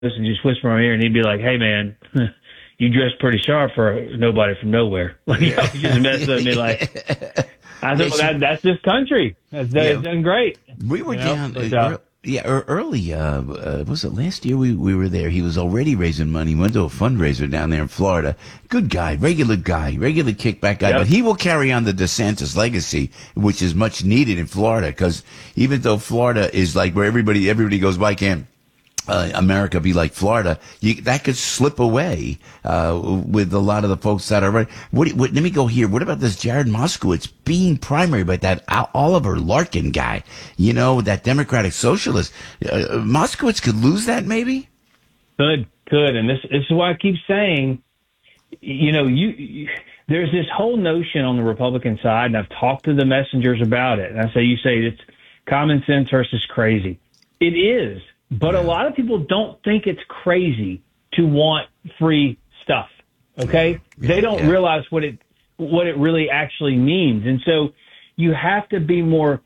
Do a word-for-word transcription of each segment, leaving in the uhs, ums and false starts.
and just whisper in my ear, and he'd be like, "Hey, man, you dress pretty sharp for nobody from nowhere." Like, I was just messing with me. Like, I thought, well, that, that's this country. That's, that's yeah. done great. We were you know? down. But, uh, Yeah, early, uh, uh, was it last year we, we were there? He was already raising money, went to a fundraiser down there in Florida. Good guy, regular guy, regular kickback guy, yep. But he will carry on the DeSantis legacy, which is much needed in Florida, because even though Florida is like where everybody, everybody goes, why can't Uh, America be like Florida? You, that could slip away uh, with a lot of the folks that are. What, what, let me go here. What about this Jared Moskowitz being primary by that Oliver Larkin guy? You know, that Democratic Socialist. Uh, Moskowitz could lose that, maybe. Could could, and this, this is why I keep saying, you know, you, you there's this whole notion on the Republican side, and I've talked to the messengers about it. And I say, you say it's common sense versus crazy. It is. But a lot of people don't think it's crazy to want free stuff. Okay, yeah, they don't yeah. realize what it what it really actually means, and so you have to be more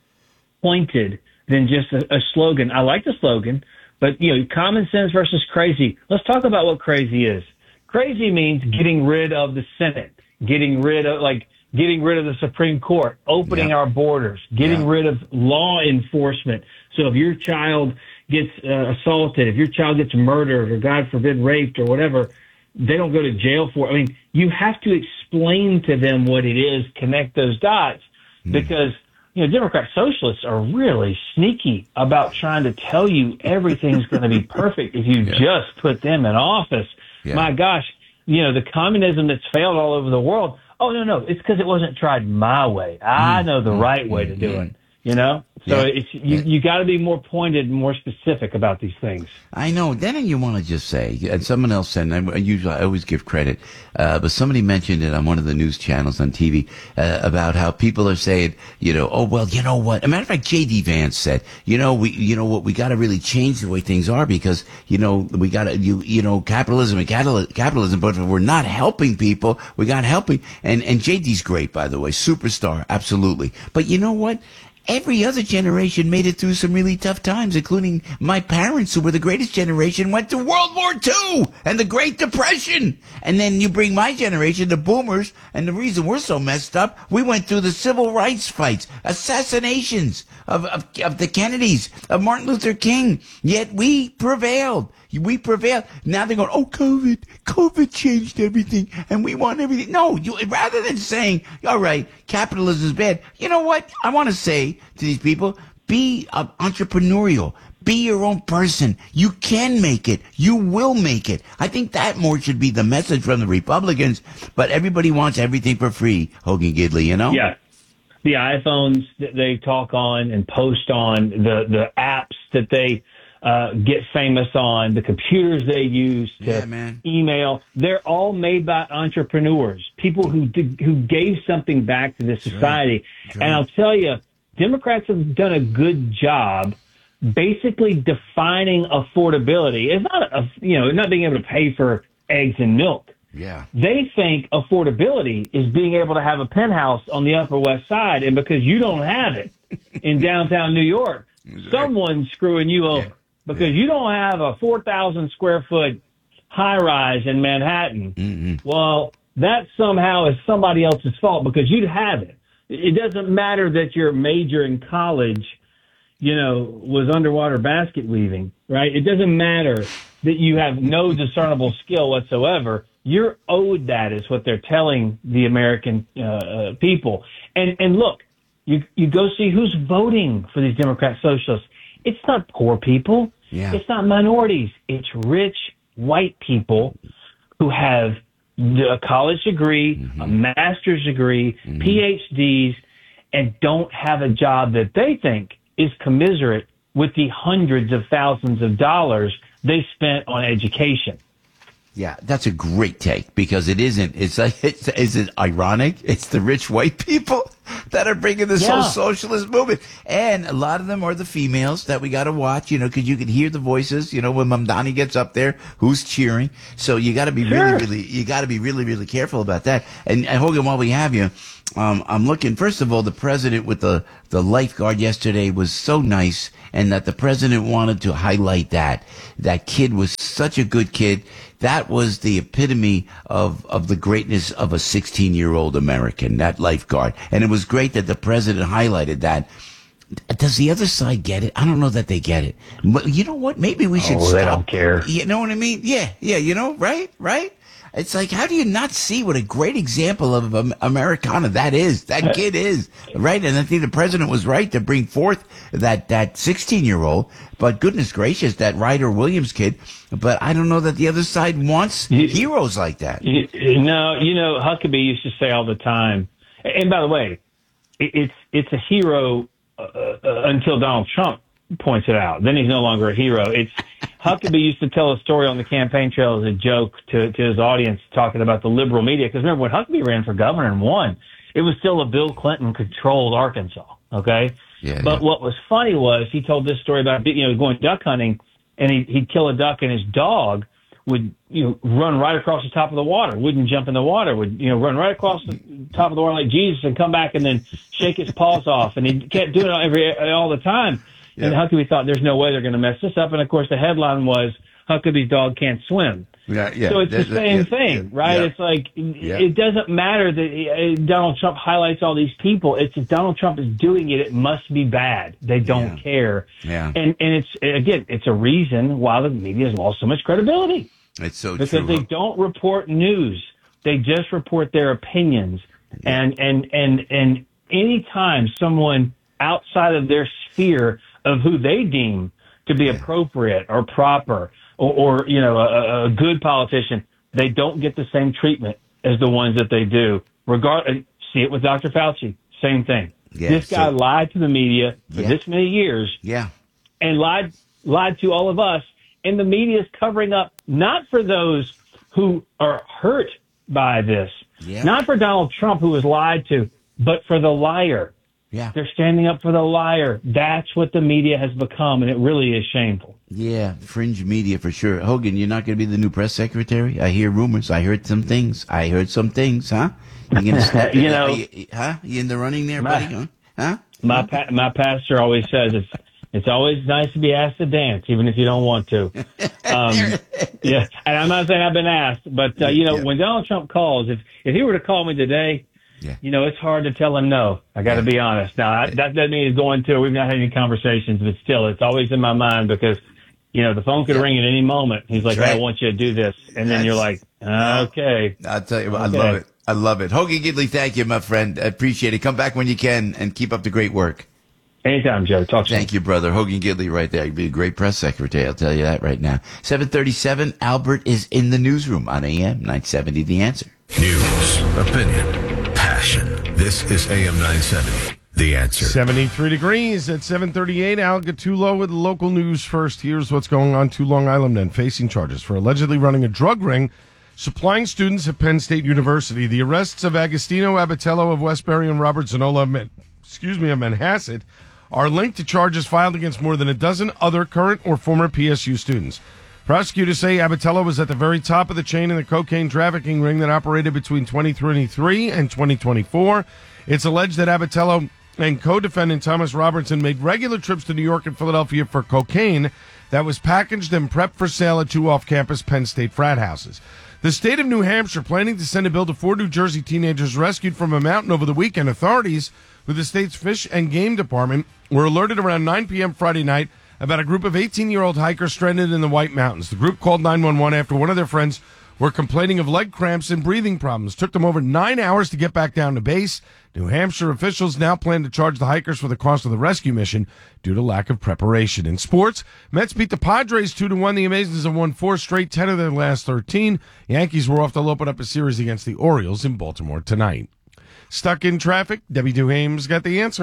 pointed than just a, a slogan. I like the slogan, but you know, common sense versus crazy. Let's talk about what crazy is. Crazy means getting rid of the Senate, getting rid of like getting rid of the Supreme Court, opening yeah. our borders, getting yeah. rid of law enforcement. So if your child gets uh, assaulted, if your child gets murdered or, God forbid, raped or whatever, they don't go to jail for it. I mean, you have to explain to them what it is, connect those dots, mm. because, you know, Democrat socialists are really sneaky about trying to tell you everything's going to be perfect if you yeah. just put them in office. Yeah. My gosh, you know, the communism that's failed all over the world, oh, no, no, it's because it wasn't tried my way. I mm. know the mm. right way to do mm. it. You know, so yeah. it's you. You got to be more pointed, and more specific about these things. I know. Then you want to just say, and someone else said, and I usually I always give credit, uh, but somebody mentioned it on one of the news channels on T V uh, about how people are saying, you know, oh well, you know what? As a matter of fact, J D Vance said, you know, we, you know what, we got to really change the way things are because you know we got to, you, you know, capitalism and capitalism, but if we're not helping people, we got helping. And and J D's great, by the way, superstar, absolutely. But you know what? Every other generation made it through some really tough times, including my parents, who were the greatest generation, went through World War Two and the Great Depression. And then you bring my generation, the boomers, and the reason we're so messed up, we went through the civil rights fights, assassinations of, of, of the Kennedys, of Martin Luther King. Yet we prevailed. We prevailed. Now they're going, oh, COVID. COVID changed everything, and we want everything. No, you, rather than saying, all right, capitalism is bad, you know what? I want to say to these people, be uh, entrepreneurial. Be your own person. You can make it. You will make it. I think that more should be the message from the Republicans, but everybody wants everything for free, Hogan Gidley, you know? Yeah. The iPhones that they talk on and post on, the, the apps that they Uh, get famous on, the computers they use to yeah, man. email. They're all made by entrepreneurs, people who did, who gave something back to this society. Right. And I'll tell you, Democrats have done a good job basically defining affordability. It's not, a, you know, not being able to pay for eggs and milk. Yeah. They think affordability is being able to have a penthouse on the Upper West Side, and because you don't have it in downtown New York, exactly. someone's screwing you over. Yeah. Because you don't have a four thousand square foot high rise in Manhattan. Mm-hmm. Well, that somehow is somebody else's fault because you'd have it. It doesn't matter that your major in college, you know, was underwater basket weaving, right? It doesn't matter that you have no discernible skill whatsoever. You're owed that is what they're telling the American uh, uh, people. And, and look, you, you go see who's voting for these Democrat socialists. It's not poor people. Yeah. It's not minorities. It's rich white people who have a college degree, mm-hmm. a master's degree, mm-hmm. P H Ds, and don't have a job that they think is commiserate with the hundreds of thousands of dollars they spent on education. Yeah, that's a great take because it isn't. It's like, it's, is it ironic? It's the rich white people that are bringing this Yeah. whole socialist movement. And a lot of them are the females that we got to watch, you know, because you can hear the voices, you know, when Mamdani gets up there, who's cheering. So you got to be Sure. really, really, you got to be really, really careful about that. And, and Hogan, while we have you, um, I'm looking, first of all, the president with the, the lifeguard yesterday was so nice, and that the president wanted to highlight that. That kid was such a good kid. That was the epitome of, of the greatness of a sixteen-year-old American, that lifeguard. And it was great that the president highlighted that. Does the other side get it? I don't know that they get it. But you know what? Maybe we should Oh, stop. they don't care. You know what I mean? Yeah, yeah, you know, right, right? It's like, how do you not see what a great example of um, Americana that is? That kid is, right? And I think the president was right to bring forth that that sixteen-year-old. But goodness gracious, that Ryder Williams kid. But I don't know that the other side wants You- heroes like that. You, no, you know, Huckabee used to say all the time, and by the way, it, it's it's a hero uh, uh, until Donald Trump points it out. Then he's no longer a hero. It's Huckabee used to tell a story on the campaign trail as a joke to, to his audience, talking about the liberal media. Because remember, when Huckabee ran for governor and won, it was still a Bill Clinton-controlled Arkansas. Okay, Yeah, but yeah. what was funny was he told this story about, you know, going duck hunting, and he, he'd kill a duck, and his dog would, you know, run right across the top of the water, wouldn't jump in the water, would, you know, run right across the top of the water like Jesus and come back and then shake his paws off. And he kept doing it every, all the time. And Yeah. Huckabee thought, there's no way they're going to mess this up. And of course, the headline was, Huckabee's dog can't swim. Yeah, yeah. So it's the That- that- same yeah, thing, yeah, right? yeah. It's like, Yeah. it doesn't matter that uh, Donald Trump highlights all these people. It's if Donald Trump is doing it, it must be bad. They don't Yeah. care. Yeah. And, and it's, again, it's a reason why the media has lost so much credibility. It's so Because true. they don't report news. They just report their opinions. And, and, and, and anytime someone outside of their sphere of who they deem to be appropriate or proper or, or you know, a, a good politician, they don't get the same treatment as the ones that they do. Regard, see it with Doctor Fauci. Same thing. Yeah, this guy so- lied to the media for Yeah. this many years Yeah. and lied lied to all of us. And the media is covering up not for those who are hurt by this, Yeah. not for Donald Trump who was lied to, but for the liar. Yeah. They're standing up for the liar. That's what the media has become, and it really is shameful. Yeah, fringe media for sure. Hogan, you're not going to be the new press secretary? I hear rumors. I heard some things. I heard some things, huh? You, gonna step You in- know- are you, huh? You in the running there, My- buddy? Huh? Huh? My pa- my pastor always says it's it's always nice to be asked to dance, even if you don't want to. Um, yeah, and I'm not saying I've been asked, but uh, you know, Yeah. when Donald Trump calls, if if he were to call me today, Yeah. you know, it's hard to tell him no. I got to Yeah. be honest. Now, I, that doesn't mean he's going to. We've not had any conversations, but still, it's always in my mind because, you know, the phone could Yeah. ring at any moment. He's like, That's hey, right. I want you to do this. And then you're like, That's- okay. I'll tell you, what, I Okay. love it. I love it. Hogan Gidley, thank you, my friend. I appreciate it. Come back when you can and keep up the great work. Anytime, Joe. Talk soon. Thank you, brother. Hogan Gidley right there. You'd be a great press secretary. I'll tell you that right now. seven thirty-seven, Albert is in the newsroom on A M nine seventy, The Answer. News, opinion, passion. This is A M nine seventy, The Answer. seventy-three degrees at seven thirty-eight. Al Gattulo with local news first. Here's what's going on to Long Island men facing charges for allegedly running a drug ring supplying students at Penn State University. The arrests of Agostino Abatello of Westbury and Robert Zanola of Man- excuse me, of Manhasset are linked to charges filed against more than a dozen other current or former P S U students. Prosecutors say Abatello was at the very top of the chain in the cocaine trafficking ring that operated between twenty twenty-three and twenty twenty-four. It's alleged that Abatello and co-defendant Thomas Robertson made regular trips to New York and Philadelphia for cocaine that was packaged and prepped for sale at two off-campus Penn State frat houses. The state of New Hampshire planning to send a bill to four New Jersey teenagers rescued from a mountain over the weekend. Authorities with the state's Fish and Game Department were alerted around nine p.m. Friday night about a group of eighteen-year-old hikers stranded in the White Mountains. The group called nine one one after one of their friends were complaining of leg cramps and breathing problems. Took them over nine hours to get back down to base. New Hampshire officials now plan to charge the hikers for the cost of the rescue mission due to lack of preparation. In sports, Mets beat the Padres two to one. The Amazons have won four straight, ten of their last thirteen. Yankees were off to open up a series against the Orioles in Baltimore tonight. Stuck in traffic? Debbie Duhame's got the answer.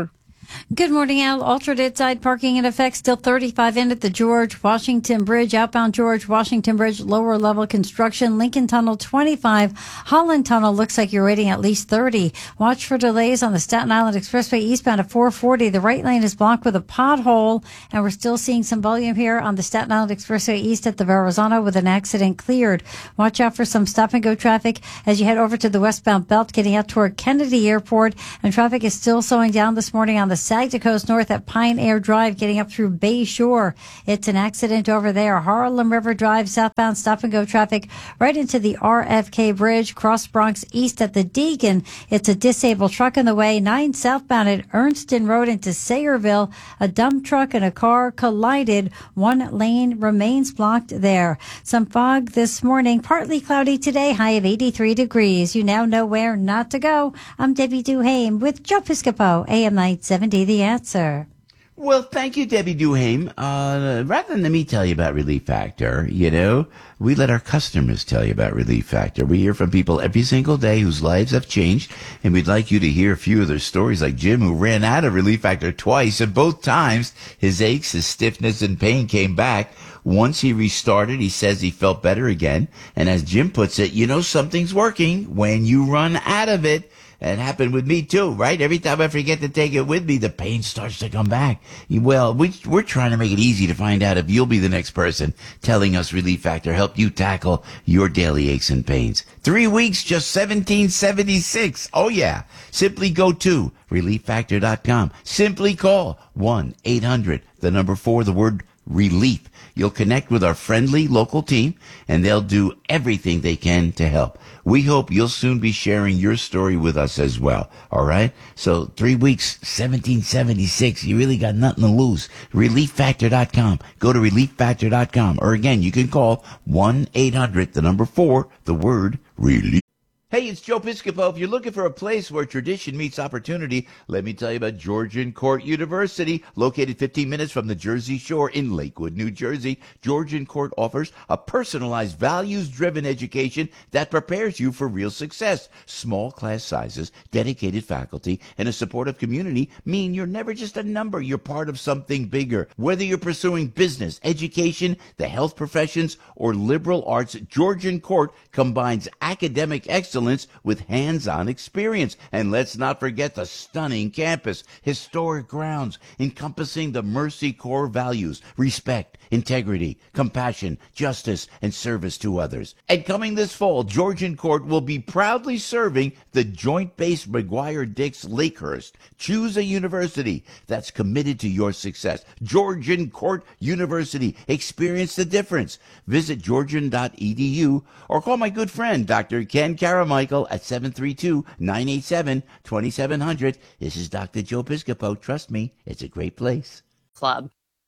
Good morning, Al. Alternate side parking in effect, still thirty-five in at the George Washington Bridge, outbound George Washington Bridge, lower level construction, Lincoln Tunnel twenty-five, Holland Tunnel looks like you're waiting at least thirty. Watch for delays on the Staten Island Expressway eastbound at four forty. The right lane is blocked with a pothole, and we're still seeing some volume here on the Staten Island Expressway east at the Verrazano with an accident cleared. Watch out for some stop and go traffic as you head over to the westbound belt, getting out toward Kennedy Airport, and traffic is still slowing down this morning on the Saginaw Coast North at Pine Air Drive, getting up through Bay Shore. It's an accident over there. Harlem River Drive, southbound stop and go traffic right into the R F K Bridge, cross Bronx east at the Deacon. It's a disabled truck in the way. nine southbound at Ernston Road into Sayreville. A dump truck and a car collided. One lane remains blocked there. Some fog this morning. Partly cloudy today. High of eighty-three degrees. You now know where not to go. I'm Debbie Duhame with Joe Piscopo, A M nine seventy, The Answer. Well, thank you, Debbie Duhame. Uh, rather than me tell you about Relief Factor, you know, we let our customers tell you about Relief Factor. We hear from people every single day whose lives have changed, and we'd like you to hear a few of their stories, like Jim, who ran out of Relief Factor twice, and both times his aches, his stiffness, and pain came back. Once he restarted, he says he felt better again. And as Jim puts it, you know something's working when you run out of it. It happened with me too, right? Every time I forget to take it with me, the pain starts to come back. Well, we, we're trying to make it easy to find out if you'll be the next person telling us Relief Factor helped you tackle your daily aches and pains. Three weeks, just seventeen seventy-six. Oh yeah. Simply go to relief factor dot com. Simply call one eight hundred, the number four, the word relief. You'll connect with our friendly local team, and they'll do everything they can to help. We hope you'll soon be sharing your story with us as well. All right? So three weeks, seventeen seventy-six. You really got nothing to lose. relief factor dot com. Go to relief factor dot com. Or again, you can call one eight hundred, the number four, the word relief. Hey, it's Joe Piscopo. If you're looking for a place where tradition meets opportunity, let me tell you about Georgian Court University, located fifteen minutes from the Jersey Shore in Lakewood, New Jersey. Georgian Court offers a personalized, values-driven education that prepares you for real success. Small class sizes, dedicated faculty, and a supportive community mean you're never just a number. You're part of something bigger. Whether you're pursuing business, education, the health professions, or liberal arts, Georgian Court combines academic excellence with hands-on experience. And let's not forget the stunning campus, historic grounds encompassing the Mercy core values: respect, integrity, compassion, justice, and service to others. And coming this fall, Georgian Court will be proudly serving the Joint Base McGuire-Dix Lakehurst. Choose a university that's committed to your success. Georgian Court University. Experience the difference. Visit georgian dot e d u or call my good friend, Doctor Ken Caramichael, at seven three two, nine eight seven, two seven zero zero. This is Doctor Joe Piscopo. Trust me, it's a great place. Club.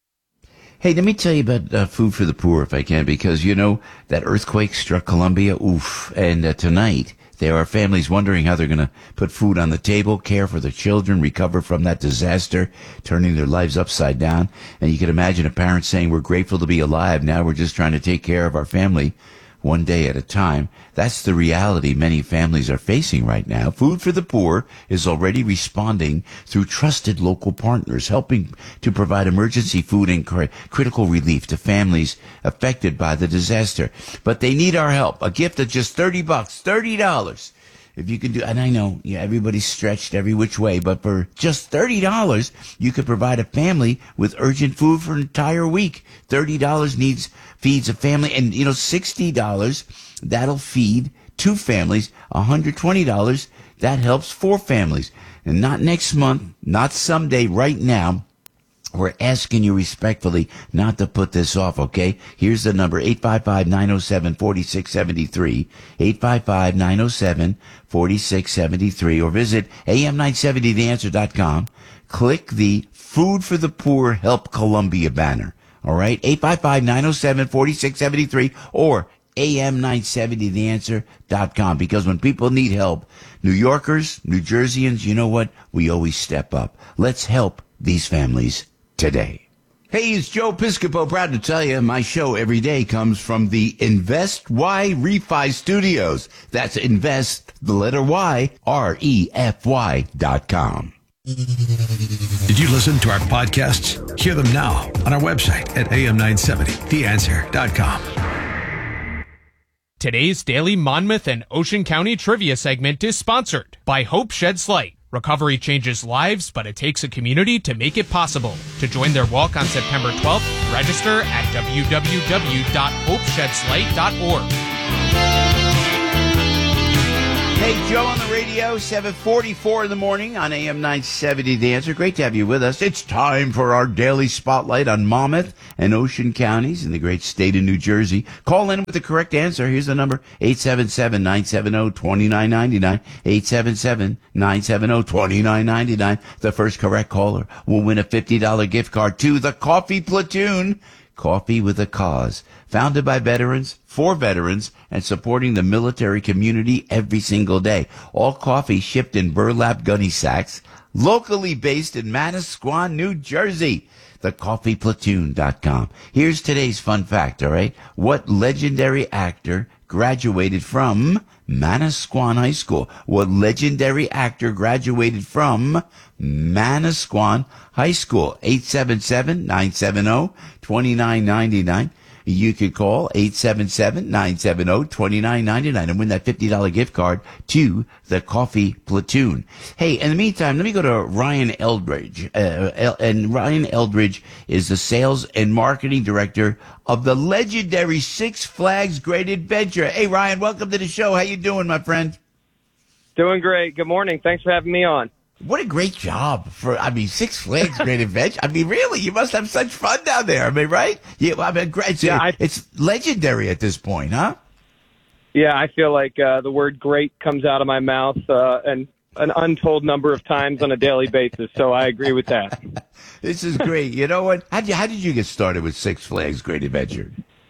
Hey, let me tell you about uh, Food for the Poor, if I can, because, you know, that earthquake struck Colombia. Oof. And uh, tonight, there are families wondering how they're going to put food on the table, care for their children, recover from that disaster, turning their lives upside down. And you can imagine a parent saying, we're grateful to be alive. Now we're just trying to take care of our family one day at a time. That's the reality many families are facing right now. Food for the Poor is already responding through trusted local partners, helping to provide emergency food and cr- critical relief to families affected by the disaster. But they need our help. A gift of just thirty bucks, thirty dollars. If you can do, and I know, yeah, everybody's stretched every which way, but for just thirty dollars, you could provide a family with urgent food for an entire week. thirty dollars needs, feeds a family, and, you know, sixty dollars, that'll feed two families. one hundred twenty dollars, that helps four families. And not next month, not someday, right now. We're asking you respectfully not to put this off, okay? Here's the number, eight five five, nine oh seven, four six seven three, eight five five, nine oh seven, four six seven three, or visit A M nine seventy the answer dot com. Click the Food for the Poor Help Columbia banner, all right? eight five five, nine oh seven, four six seven three, or A M nine seventy the answer dot com, because when people need help, New Yorkers, New Jerseyans, you know what? We always step up. Let's help these families today. Hey, it's Joe Piscopo, proud to tell you my show every day comes from the Invest Y Refi Studios. That's Invest, the letter Y, R E F Y dot com. Did you listen to our podcasts? Hear them now on our website at A M nine seventy the answer dot com. Today's Daily Monmouth and Ocean County Trivia segment is sponsored by Hope Sheds Light. Recovery changes lives, but it takes a community to make it possible. To join their walk on September twelfth, register at w w w dot hope sheds light dot org. Hey, Joe on the radio, seven forty-four in the morning on A M nine seventy The Answer. Great to have you with us. It's time for our daily spotlight on Monmouth and Ocean counties in the great state of New Jersey. Call in with the correct answer. Here's the number, eight seven seven, nine seven zero, two nine nine nine, eight seven seven, nine seven zero, two nine nine nine. The first correct caller will win a fifty dollars gift card to the Coffee Platoon. Coffee with a Cause, founded by veterans, for veterans, and supporting the military community every single day. All coffee shipped in burlap gunny sacks, locally based in Manasquan, New Jersey. the coffee platoon dot com. Here's today's fun fact, all right? What legendary actor graduated from Manasquan High School? What legendary actor graduated from Manasquan High School? eight seven seven, nine seven zero, two nine nine nine. You could call eight seven seven, nine seven zero, two nine nine nine and win that fifty dollars gift card to the Coffee Platoon. Hey, in the meantime, let me go to Ryan Eldridge. Uh, El- and Ryan Eldridge is the sales and marketing director of the legendary Six Flags Great Adventure. Hey, Ryan, welcome to the show. How you doing, my friend? Doing great. Good morning. Thanks for having me on. What a great job for, I mean, Six Flags Great Adventure. I mean, really, you must have such fun down there. I mean, right? Yeah, I mean, great. It's, yeah, I, it's legendary at this point, huh? Yeah, I feel like uh, the word great comes out of my mouth uh, and an untold number of times on a daily basis, so I agree with that. This is great. You know what? How did you, how did you get started with Six Flags Great Adventure?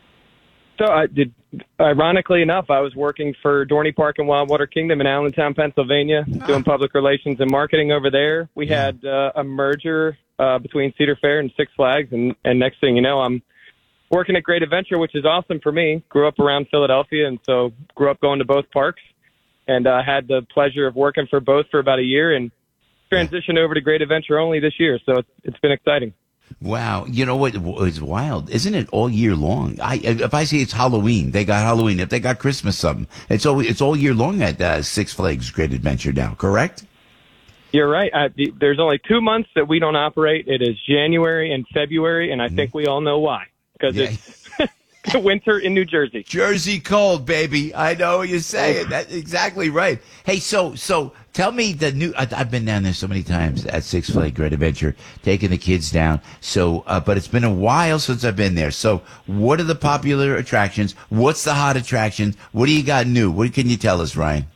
So, I did. Ironically enough, I was working for Dorney Park and Wildwater Kingdom in Allentown, Pennsylvania, doing public relations and marketing over there. We Yeah. had uh, a merger uh, between Cedar Fair and Six Flags, and, and next thing you know, I'm working at Great Adventure, which is awesome for me. Grew up around Philadelphia, and so grew up going to both parks, and uh, had the pleasure of working for both for about a year, and transitioned over to Great Adventure only this year. So it's, it's been exciting. Wow. You know what? It's wild. Isn't it all year long? I, if I say it's Halloween, they got Halloween. If they got Christmas, something. It's all, it's all year long at uh, Six Flags Great Adventure now, correct? You're right. Uh, the, there's only two months that we don't operate. It is January and February, and I mm-hmm. think we all know why. Because yeah. it's winter in New Jersey. Jersey cold, baby. I know what you're saying. That's exactly right. Hey, so so tell me the new. I, I've been down there so many times at Six Flags Great Adventure, taking the kids down. So, uh, but it's been a while since I've been there. So, what are the popular attractions? What's the hot attractions? What do you got new? What can you tell us, Ryan?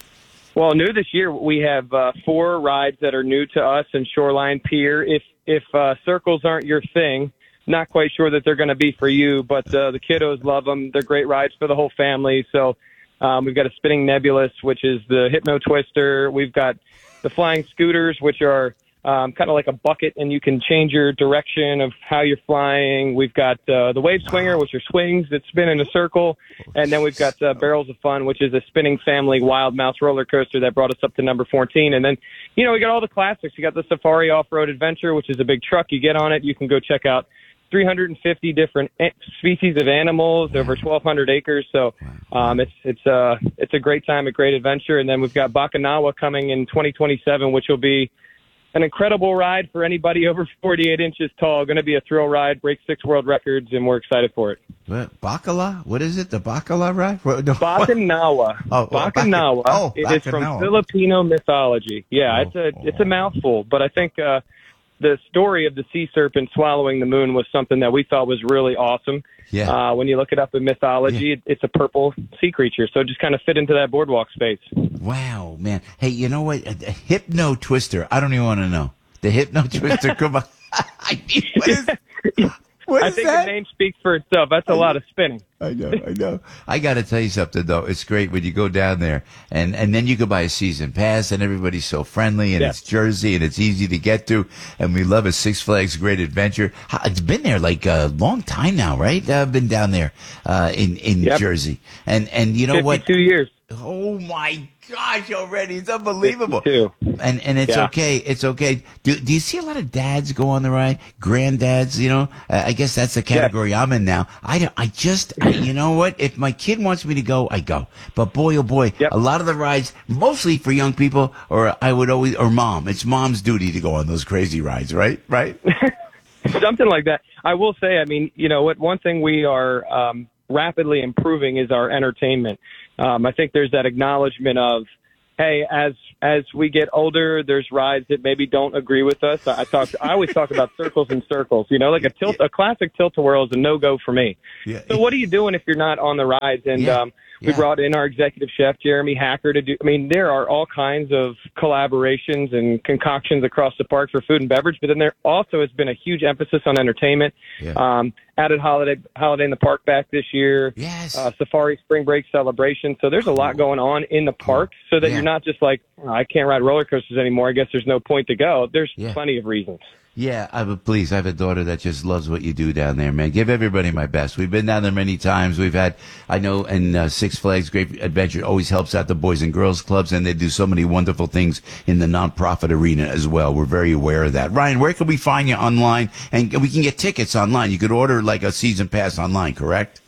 Well, new this year, we have uh, four rides that are new to us in Shoreline Pier. If if uh, circles aren't your thing, not quite sure that they're going to be for you, but uh, the kiddos love them. They're great rides for the whole family. So um, we've got a spinning nebulous, which is the Hypno Twister. We've got the flying scooters, which are um, kind of like a bucket, and you can change your direction of how you're flying. We've got uh, the Wave Swinger, which are swings that spin in a circle. And then we've got uh, Barrels of Fun, which is a spinning family wild mouse roller coaster that brought us up to number fourteen. And then, you know, we got all the classics. You got the Safari Off-Road Adventure, which is a big truck. You get on it, you can go check out three hundred fifty different species of animals, over twelve hundred acres. So um, it's it's uh, it's a great time, a great adventure. And then we've got Bacchanal coming in twenty twenty-seven, which will be an incredible ride for anybody over forty-eight inches tall. Going to be a thrill ride, break six world records, and we're excited for it. What? Bacala? What is it? The Bacala ride? What, no, Bacchanal. Oh, Bacchanal. Oh, it is from Filipino mythology. Yeah, oh, it's a it's a mouthful, but I think uh, the story of the sea serpent swallowing the moon was something that we thought was really awesome. Yeah. Uh, when you look it up in mythology, Yeah. it, it's a purple sea creature, so it just kind of fit into that boardwalk space. Wow, man. Hey, you know what? A Hypno Twister. I don't even want to know. The Hypno Twister. Come on. I mean, what is, what I is think that? the name speaks for itself. That's a lot of spinning. I know, I know. I got to tell you something, though. It's great when you go down there, and, and then you go buy a season pass, and everybody's so friendly, and Yeah. it's Jersey, and it's easy to get to, and we love a Six Flags Great Adventure. How- It's been there like a long time now, right? I've been down there uh, in in Yep. Jersey, and and you know what? fifty-two years. Oh my gosh! Already, it's unbelievable. fifty-two. And and it's Yeah. okay. It's okay. Do do you see a lot of dads go on the ride? Granddads, you know. Uh, I guess that's the category I'm in now. I don't, I just I, you know what? If my kid wants me to go, I go. But boy, oh boy, Yep. a lot of the rides, mostly for young people, or I would always or mom. It's mom's duty to go on those crazy rides, right? Right. Something like that. I will say, I mean, you know, what one thing we are um, rapidly improving is our entertainment. Um, I think there's that acknowledgement of, hey, as as we get older, there's rides that maybe don't agree with us. I talk, I always talk about circles and circles. You know, like a tilt, a classic tilt-a-whirl is a no-go for me. Yeah. So what are you doing if you're not on the rides? And Yeah. um, we Yeah. brought in our executive chef, Jeremy Hacker, to do. I mean, there are all kinds of collaborations and concoctions across the park for food and beverage, but then there also has been a huge emphasis on entertainment. Yeah. Um, added holiday holiday in the park back this year. Yes. Uh, Safari Spring Break celebration. So there's a lot going on in the park, so that Yeah. you're not just like, oh, I can't ride roller coasters anymore. I guess there's no point to go. There's Yeah. plenty of reasons. Yeah, I but please, I have a daughter that just loves what you do down there, man. Give everybody my best. We've been down there many times. We've had, I know, and uh, Six Flags Great Adventure always helps out the Boys and Girls Clubs, and they do so many wonderful things in the nonprofit arena as well. We're very aware of that. Ryan, where can we find you online? And we can get tickets online. You could order like a season pass online, correct?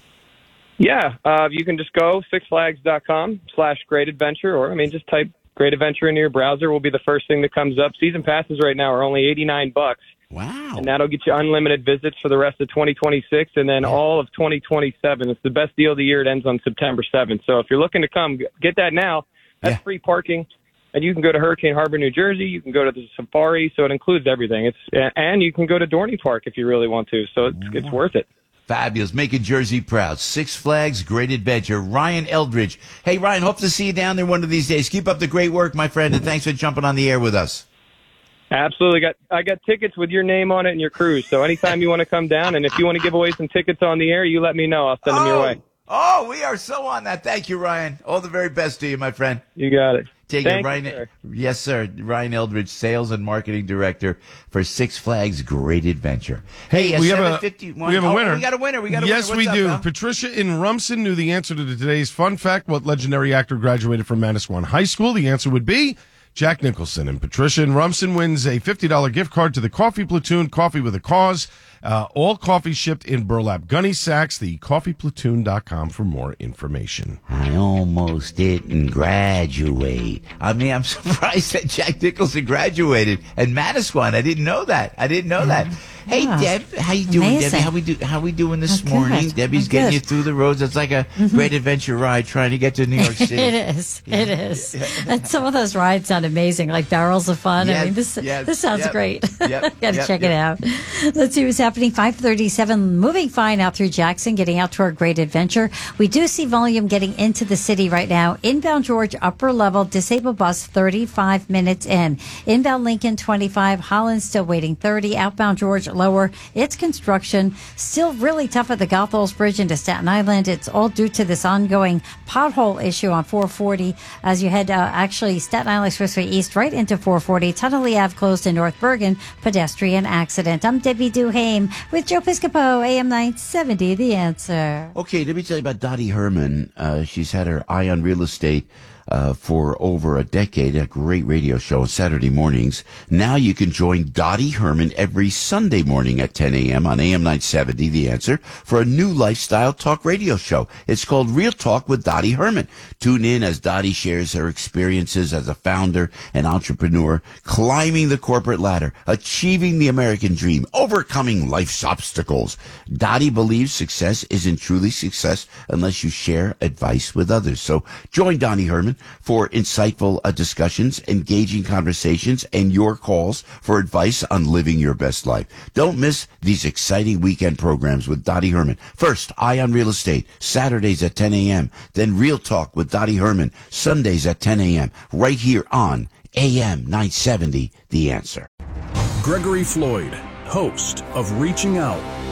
Yeah, uh, you can just go sixflags.com slash great adventure, or I mean, just type Great Adventure into your browser. Will be the first thing that comes up. Season passes right now are only eighty-nine bucks, Wow. and that'll get you unlimited visits for the rest of twenty twenty-six, and then all of twenty twenty-seven. It's the best deal of the year. It ends on September seventh. So if you're looking to come, get that now. That's Yeah. free parking. And you can go to Hurricane Harbor, New Jersey. You can go to the Safari, so it includes everything. It's and you can go to Dorney Park if you really want to. So it's it's worth it. Fabulous. Making Jersey proud. Six Flags Great Adventure. Ryan Eldridge. Hey, Ryan, hope to see you down there one of these days. Keep up the great work, my friend, and thanks for jumping on the air with us. Absolutely. Got I got tickets with your name on it and your cruise. So anytime you want to come down, and if you want to give away some tickets on the air, you let me know. I'll send them your way. Oh, we are so on that. Thank you, Ryan. All the very best to you, my friend. You got it. Take Thank it, Ryan. you, sir. Yes, sir. Ryan Eldridge, Sales and Marketing Director for Six Flags Great Adventure. Hey, we have a seven fifty-one. we have a Oh, winner. we got a winner. We got a yes, winner. we What's do. up, pal? Patricia in Rumson knew the answer to today's fun fact. What legendary actor graduated from Manasquan High School? The answer would be Jack Nicholson. And Patricia in Rumson wins a fifty dollars gift card to the Coffee Platoon, Coffee with a Cause. Uh, all coffee shipped in burlap gunny sacks. The coffee platoon dot com for more information. I almost didn't graduate. I mean, I'm surprised that Jack Nicholson graduated at Manasquan. I didn't know that. I didn't know that. Hey, Yeah. Deb, how you doing, Amazing. Debbie? How we do? How we doing this I'm good. morning? Debbie's I'm getting good. you through the roads. It's like a great adventure ride trying to get to New York City. It is. It is. And some of those rides sound amazing, like Barrels of Fun. I Yes, mean, this yes, this sounds yep, great. yep, Got to yep, check yep. it out. Let's see what's happening. five thirty-seven, moving fine out through Jackson, getting out to our Great Adventure. We do see volume getting into the city right now. Inbound George, upper level, disabled bus, thirty-five minutes in. Inbound Lincoln, twenty-five. Holland still waiting, thirty. Outbound George, lower. It's construction. Still really tough at the Goethals Bridge into Staten Island. It's all due to this ongoing pothole issue on four forty as you head uh, actually Staten Island Expressway East right into four forty. Tunnelly Ave closed in North Bergen. Pedestrian accident. I'm Debbie Duhame with Joe Piscopo, A M nine seventy, The Answer. Okay, let me tell you about Dottie Herman. Uh, she's had her eye on real estate uh, for over a decade, a great radio show on Saturday mornings. Now you can join Dottie Herman every Sunday morning at ten a.m. on A M nine seventy, The Answer, for a new lifestyle talk radio show. It's called Real Talk with Dottie Herman. Tune in as Dottie shares her experiences as a founder and entrepreneur, climbing the corporate ladder, achieving the American dream, overcoming life's obstacles. Dottie believes success isn't truly success unless you share advice with others. So join Dottie Herman for insightful uh, discussions, engaging conversations, and your calls for advice on living your best life. Don't miss these exciting weekend programs with Dottie Herman. First, Eye on Real Estate, Saturdays at ten a.m. Then Real Talk with Dottie Herman, Sundays at ten a.m. right here on A M nine seventy, The Answer. Gregory Floyd, host of Reaching Out,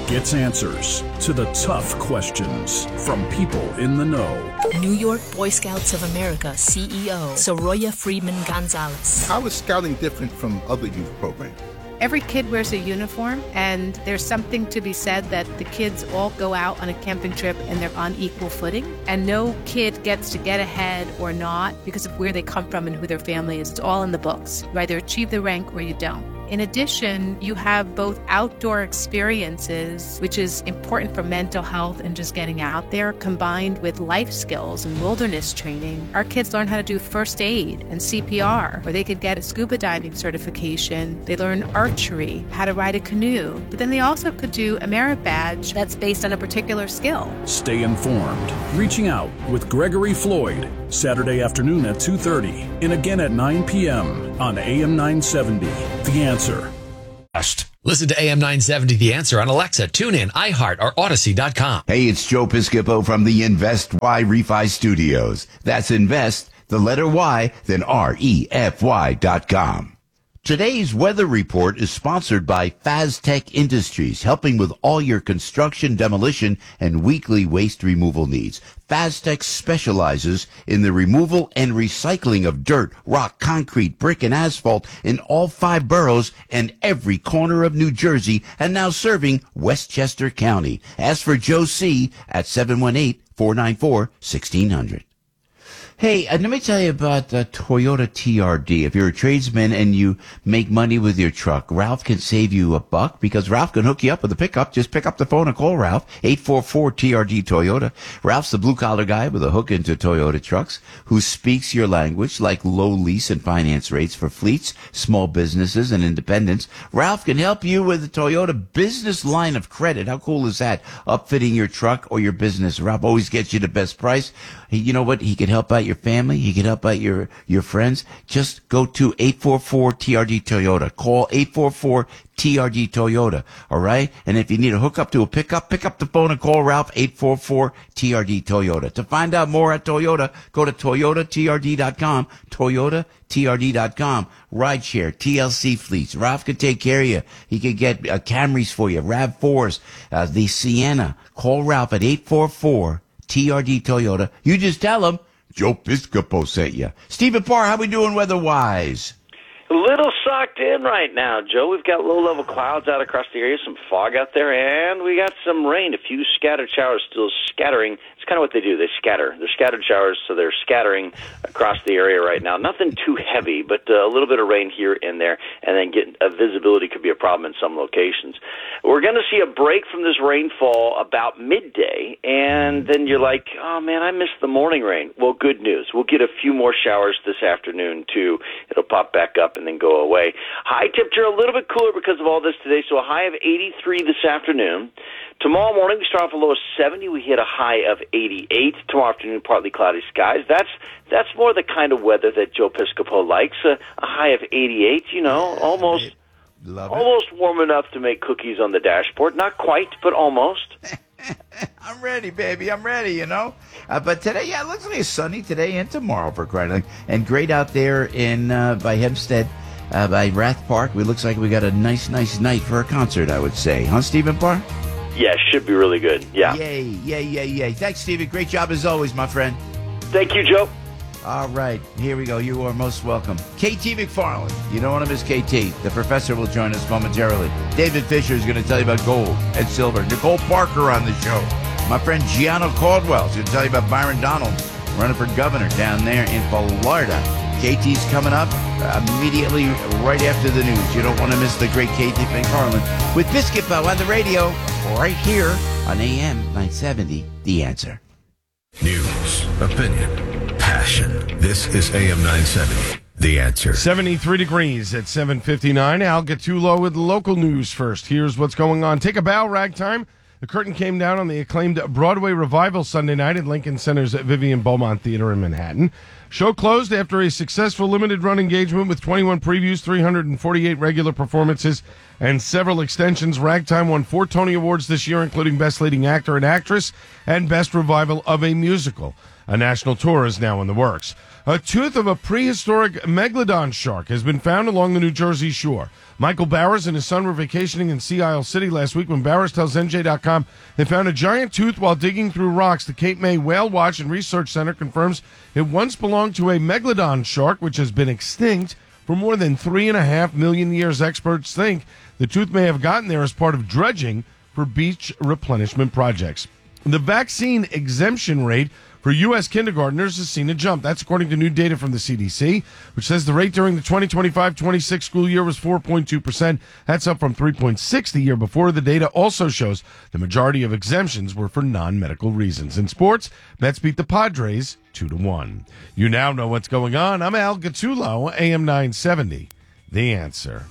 gets answers to the tough questions from people in the know. New York Boy Scouts of America C E O Soroya Freeman Gonzalez. How is scouting different from other youth programs? Every kid wears a uniform, and there's something to be said that the kids all go out on a camping trip and they're on equal footing, and no kid gets to get ahead or not because of where they come from and who their family is. It's all in the books. You either achieve the rank or you don't. In addition, you have both outdoor experiences, which is important for mental health and just getting out there, combined with life skills and wilderness training. Our kids learn how to do first aid and C P R, or they could get a scuba diving certification. They learn archery, how to ride a canoe, but then they also could do a merit badge that's based on a particular skill. Stay informed. Reaching Out with Gregory Floyd, Saturday afternoon at two thirty and again at nine p.m. on A M nine seventy. The Answer. Listen to A M nine seventy The Answer on Alexa, TuneIn, iHeart, or Odyssey dot com. Hey, it's Joe Piscopo from the Invest Y Refi Studios. That's Invest, the letter Y, then R E F Y dot com. Today's weather report is sponsored by Faztech Industries, helping with all your construction, demolition, and weekly waste removal needs. Faztech specializes in the removal and recycling of dirt, rock, concrete, brick, and asphalt in all five boroughs and every corner of New Jersey, and now serving Westchester County. Ask for Joe C. at seven one eight, four nine four, one six zero zero. Hey, uh, let me tell you about uh, Toyota T R D. If you're a tradesman and you make money with your truck, Ralph can save you a buck because Ralph can hook you up with a pickup. Just pick up the phone and call Ralph, eight four four T R D Toyota. Ralph's the blue-collar guy with a hook into Toyota trucks who speaks your language, like low lease and finance rates for fleets, small businesses, and independents. Ralph can help you with the Toyota business line of credit. How cool is that? Upfitting your truck or your business. Ralph always gets you the best price. He, you know what? He can help out your family. He can help out your, your friends. Just go to eight four four T R D Toyota. Call eight four four T R D Toyota. All right. And if you need a hookup to a pickup, pick up the phone and call Ralph, eight four four T R D Toyota. To find out more at Toyota, go to Toyota T R D dot com. Toyota T R D dot com. Rideshare, T L C fleets. Ralph can take care of you. He can get uh, Camrys for you, RAV fours, uh, the Sienna. Call Ralph at eight four four T R D Toyota. You just tell him Joe Piscopo sent you. Stephen Parr, how we doing weather-wise? A little socked in right now, Joe. We've got low-level clouds out across the area, some fog out there, and we got some rain. A few scattered showers still scattering. It's kind of what they do. They scatter. They're scattered showers, so they're scattering across the area right now. Nothing too heavy, but uh, a little bit of rain here and there, and then getting uh, visibility could be a problem in some locations. We're going to see a break from this rainfall about midday, and then you're like, oh, man, I missed the morning rain. Well, good news. We'll get a few more showers this afternoon, too. It'll pop back up and then go away. High temperature a little bit cooler because of all this today, so a high of eighty-three this afternoon. Tomorrow morning, we start off a low of seventy. We hit a high of eighty-eight. Tomorrow afternoon, partly cloudy skies. That's that's more the kind of weather that Joe Piscopo likes. A, a high of eighty-eight, you know, almost almost warm enough to make cookies on the dashboard. Not quite, but almost. I'm ready, baby. I'm ready, you know. Uh, but today, yeah, it looks like it's sunny today and tomorrow for crying out loud. And great out there in uh, by Hempstead, uh, by Rath Park. It looks like we got a nice, nice night for a concert, I would say. Huh, Stephen Parr? Yeah, should be really good. Yeah. Yay, yay, yay, yay. Thanks, Stephen. Great job as always, my friend. Thank you, Joe. All right, here we go. You are most welcome. K T McFarland. You don't want to miss K T. The professor will join us momentarily. David Fisher is going to tell you about gold and silver. Nicole Parker on the show. My friend Gianno Caldwell is going to tell you about Byron Donald running for governor down there in Florida. K T's coming up uh, immediately right after the news. You don't want to miss the great K T McFarland with Biscuitbo on the radio right here on A M nine seventy, The Answer. News, opinion, passion. This is A M nine seventy, The Answer. seventy-three degrees at seven fifty-nine. Al Gattulo with local news first. Here's what's going on. Take a bow, ragtime. The curtain came down on the acclaimed Broadway revival Sunday night at Lincoln Center's Vivian Beaumont Theater in Manhattan. Show closed after a successful limited-run engagement with twenty-one previews, three hundred forty-eight regular performances, and several extensions. Ragtime won four Tony Awards this year, including Best Leading Actor and Actress and Best Revival of a Musical. A national tour is now in the works. A tooth of a prehistoric megalodon shark has been found along the New Jersey shore. Michael Bowers and his son were vacationing in Sea Isle City last week when Bowers tells N J dot com they found a giant tooth while digging through rocks. The Cape May Whale Watch and Research Center confirms it once belonged to a megalodon shark, which has been extinct for more than three and a half million years. Experts think the tooth may have gotten there as part of dredging for beach replenishment projects. The vaccine exemption rate for U S kindergartners has seen a jump. That's according to new data from the C D C, which says the rate during the twenty twenty-five twenty-six school year was four point two percent. That's up from three point six the year before. The data also shows the majority of exemptions were for non-medical reasons. In sports, Mets beat the Padres two to one. You now know what's going on. I'm Al Gattullo, A M nine seventy. The Answer.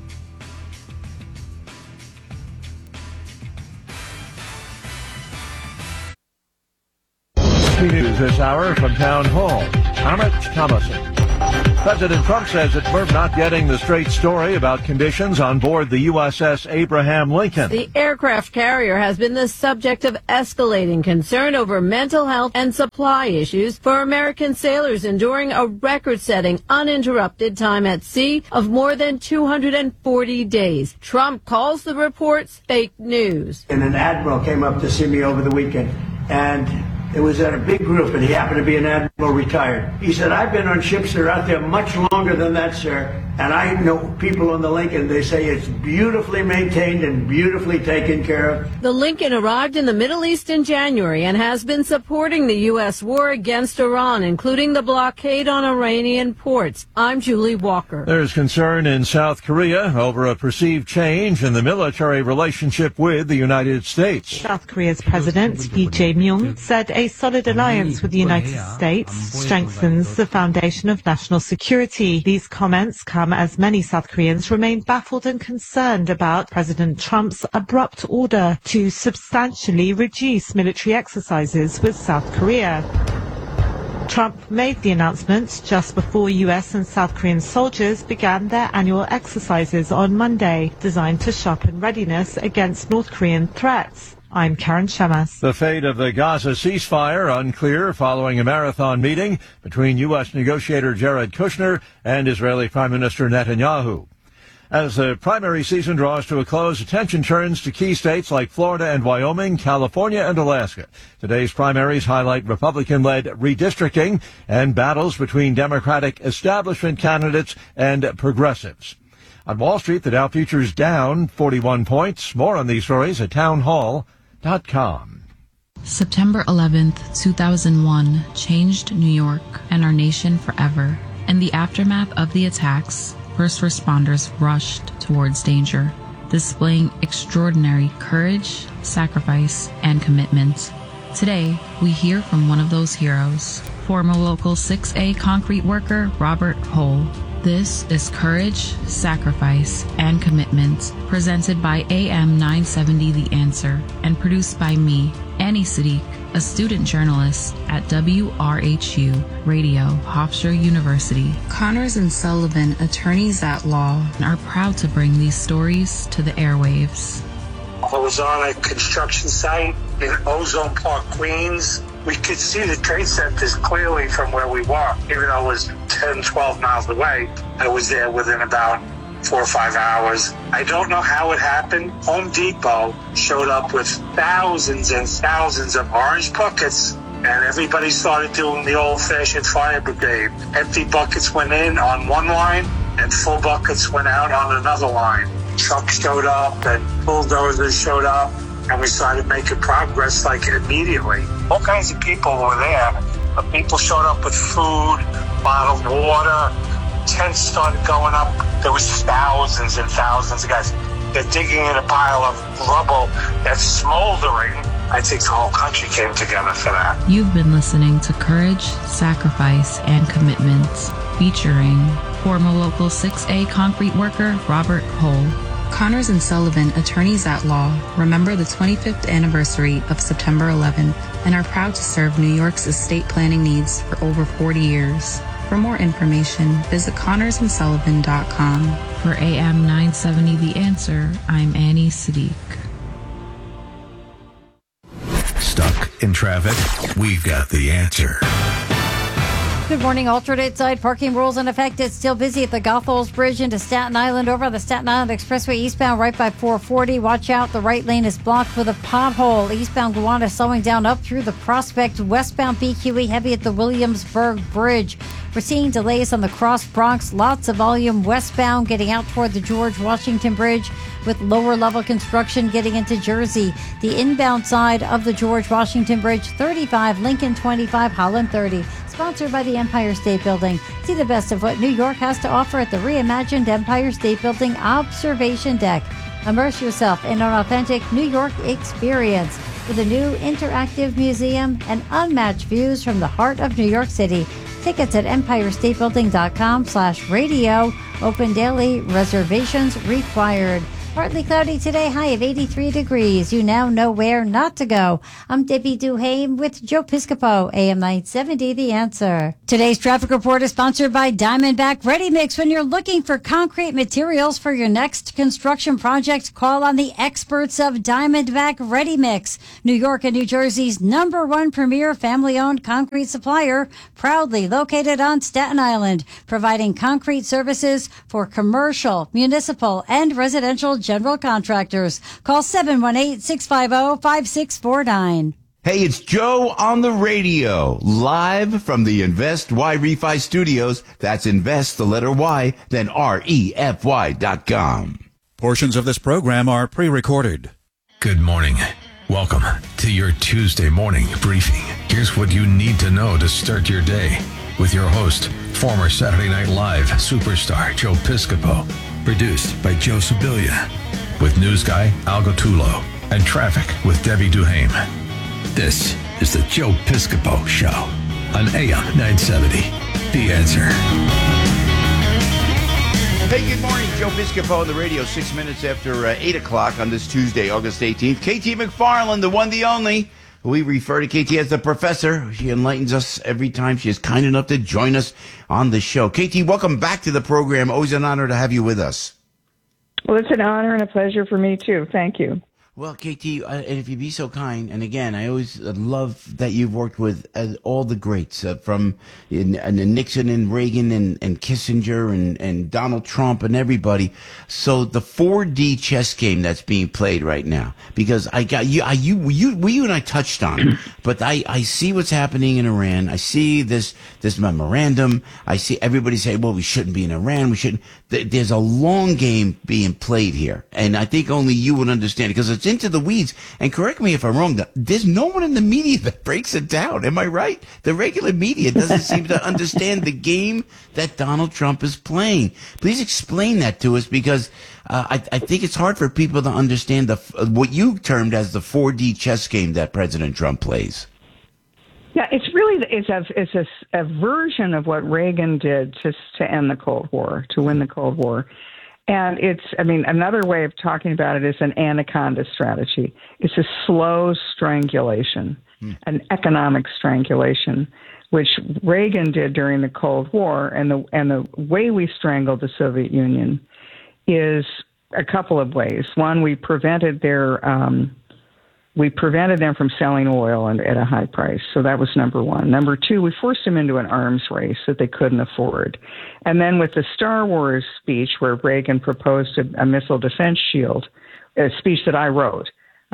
News this hour from Town Hall. Amit Thomason. President Trump says it's for not getting the straight story about conditions on board the U S S Abraham Lincoln. The aircraft carrier has been the subject of escalating concern over mental health and supply issues for American sailors enduring a record-setting uninterrupted time at sea of more than two hundred forty days. Trump calls the reports fake news. And an admiral came up to see me over the weekend, and it was at a big group, and he happened to be an admiral retired. He said, I've been on ships that are out there much longer than that, sir. And I know people on the Lincoln, they say it's beautifully maintained and beautifully taken care of. The Lincoln arrived in the Middle East in January and has been supporting the U S war against Iran, including the blockade on Iranian ports. I'm Julie Walker. There's concern in South Korea over a perceived change in the military relationship with the United States. South Korea's President Lee Jae-myung said a solid alliance with the United States strengthens the foundation of national security. These comments come as many South Koreans remain baffled and concerned about President Trump's abrupt order to substantially reduce military exercises with South Korea. Trump made the announcement just before U S and South Korean soldiers began their annual exercises on Monday, designed to sharpen readiness against North Korean threats. I'm Karen Shemas. The fate of the Gaza ceasefire unclear following a marathon meeting between U S negotiator Jared Kushner and Israeli Prime Minister Netanyahu. As the primary season draws to a close, attention turns to key states like Florida and Wyoming, California and Alaska. Today's primaries highlight Republican-led redistricting and battles between Democratic establishment candidates and progressives. On Wall Street, the Dow futures down forty-one points. More on these stories at townhall dot com. September eleventh, two thousand one changed New York and our nation forever. In the aftermath of the attacks, first responders rushed towards danger, displaying extraordinary courage, sacrifice, and commitment. Today, we hear from one of those heroes, former Local six A concrete worker Robert Hull. This is Courage, Sacrifice, and Commitment, presented by A M nine seventy The Answer, and produced by me, Annie Sadiq, a student journalist at W R H U Radio, Hofstra University. Connors and Sullivan, attorneys at law, are proud to bring these stories to the airwaves. I was on a construction site in Ozone Park, Queens. We could see the trade centers clearly from where we were, even though it was ten, twelve miles away. I was there within about four or five hours. I don't know how it happened. Home Depot showed up with thousands and thousands of orange buckets, and everybody started doing the old-fashioned fire brigade. Empty buckets went in on one line, and full buckets went out on another line. Trucks showed up, and bulldozers showed up, and we started making progress like immediately. All kinds of people were there. But people showed up with food, bottled water. Tents started going up. There was thousands and thousands of guys. They're digging in a pile of rubble that's smoldering. I think the whole country came together for that. You've been listening to Courage, Sacrifice, and Commitment, featuring former Local six A concrete worker Robert Hull. Connors and Sullivan, attorneys at law, remember the twenty-fifth anniversary of September eleventh and are proud to serve New York's estate planning needs for over forty years. For more information, visit connors and sullivan dot com. For A M nine seventy The Answer, I'm Annie Sadiq. Stuck In traffic, we've got the answer. Good morning. Alternate side parking rules in effect. It's still busy at the Gothel's Bridge into Staten Island over the Staten Island Expressway eastbound right by four forty. Watch out. The right lane is blocked with a pothole. Eastbound Gowanus slowing down up through the Prospect. Westbound B Q E heavy at the Williamsburg Bridge. We're seeing delays on the Cross Bronx. Lots of volume westbound getting out toward the George Washington Bridge with lower level construction getting into Jersey. The inbound side of the George Washington Bridge, thirty-five, Lincoln twenty-five, Holland thirty. Sponsored by the Empire State Building. See the best of what New York has to offer at the reimagined Empire State Building Observation Deck. Immerse yourself in an authentic New York experience with a new interactive museum and unmatched views from the heart of New York City. Tickets at empirestatebuilding.com slash radio. Open daily. Reservations required. Partly cloudy today, high of eighty-three degrees. You now know where not to go. I'm Debbie Duhame with Joe Piscopo, A M nine seventy, The Answer. Today's traffic report is sponsored by Diamondback Ready Mix. When you're looking for concrete materials for your next construction project, call on the experts of Diamondback Ready Mix. New York and New Jersey's number one premier family-owned concrete supplier, proudly located on Staten Island, providing concrete services for commercial, municipal, and residential general contractors. Call seven one eight, six five zero, five six four nine. Hey, it's Joe on the radio, live from the Invest Y Refi Studios. That's Invest, the letter Y, then R E F Y dot com. Portions of this program are pre-recorded. Good morning. Welcome to your Tuesday morning briefing. Here's what you need to know to start your day with your host, former Saturday Night Live superstar Joe Piscopo. Produced by Joe Sibilia, with news guy Al Gattulo and traffic with Debbie Duhame. This is the Joe Piscopo Show on A M nine seventy. The Answer. Hey, good morning. Joe Piscopo on the radio, six minutes after uh, eight o'clock on this Tuesday, August eighteenth. K T McFarland, the one, the only. We refer to K T as the professor. She enlightens us every time she is kind enough to join us on the show. K T, welcome back to the program. Always an honor to have you with us. Well, it's an honor and a pleasure for me, too. Thank you. Well, K T, uh, if you'd be so kind, and again, I always love that you've worked with uh, all the greats, uh, from in, in Nixon and Reagan and, and Kissinger and, and Donald Trump and everybody. So the four D chess game that's being played right now, because I got you, I, you, you, we, you and I touched on it, but I, I see what's happening in Iran. I see this, this memorandum. I see everybody say, well, we shouldn't be in Iran. We shouldn't. There's a long game being played here. And I think only you would understand it because it's into the weeds. And correct me if I'm wrong, there's no one in the media that breaks it down. Am I right? The regular media doesn't seem to understand the game that Donald Trump is playing. Please explain that to us, because uh, I, I think it's hard for people to understand the what you termed as the four D chess game that President Trump plays. Yeah, it's really it's a it's a, a version of what Reagan did to to end the Cold War, to win the Cold War. And it's, I mean, another way of talking about it is an anaconda strategy. It's a slow strangulation, hmm. an economic strangulation, which Reagan did during the Cold War. And the and the way we strangled the Soviet Union is a couple of ways. One, we prevented their um, we prevented them from selling oil at a high price. So that was number one. Number two, we forced them into an arms race that they couldn't afford. And then with the Star Wars speech, where Reagan proposed a, a missile defense shield, a speech that I wrote,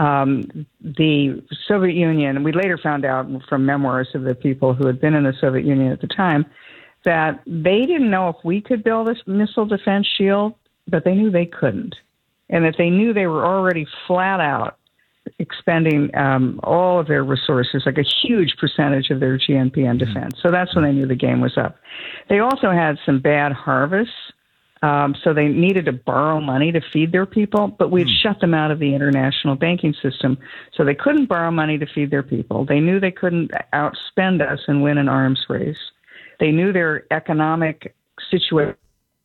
um, the Soviet Union, and we later found out from memoirs of the people who had been in the Soviet Union at the time, that they didn't know if we could build a missile defense shield, but they knew they couldn't. And that they knew they were already flat out expending um, all of their resources, like a huge percentage of their G N P on defense. So that's when they knew the game was up. They also had some bad harvests, um, so they needed to borrow money to feed their people, but we'd mm. shut them out of the international banking system, so they couldn't borrow money to feed their people. They knew they couldn't outspend us and win an arms race. They knew their economic situation.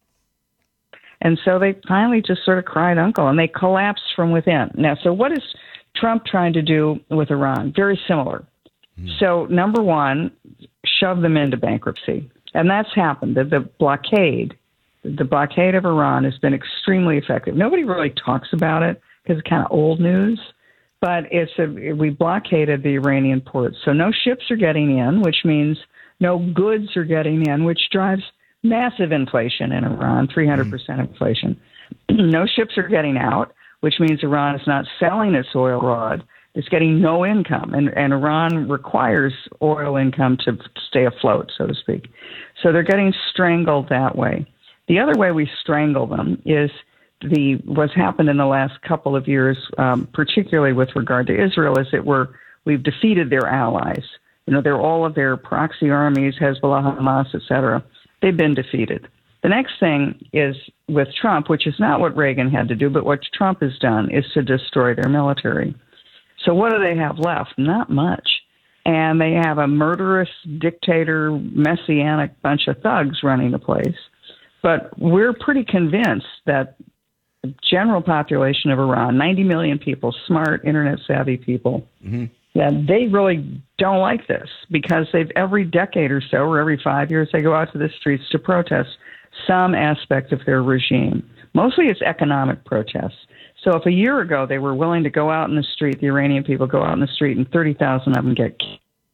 And so they finally just sort of cried uncle, and they collapsed from within. Now, so what is Trump trying to do with Iran? Very similar. Mm. So, number one, shove them into bankruptcy. And that's happened. The, the blockade, the blockade of Iran has been extremely effective. Nobody really talks about it because it's kind of old news. but it's a, we blockaded the Iranian ports. So no ships are getting in, which means no goods are getting in, which drives massive inflation in Iran, three hundred percent inflation. No ships are getting out, which means Iran is not selling its oil abroad. It's getting no income, and, and Iran requires oil income to stay afloat, so to speak. So they're getting strangled that way. The other way we strangle them is the what's happened in the last couple of years, um, particularly with regard to Israel, is that we're we've defeated their allies. You know, they're all of their proxy armies, Hezbollah, Hamas, et cetera. They've been defeated. The next thing is with Trump, which is not what Reagan had to do, but what Trump has done is to destroy their military. So what do they have left? Not much. And they have a murderous dictator, messianic bunch of thugs running the place. But we're pretty convinced that the general population of Iran, ninety million people, smart, internet-savvy people, mm-hmm. yeah, they really don't like this because they've every decade or so, or every five years, they go out to the streets to protest some aspect of their regime. Mostly it's economic protests. So if a year ago they were willing to go out in the street, the Iranian people go out in the street, and thirty thousand of them get killed.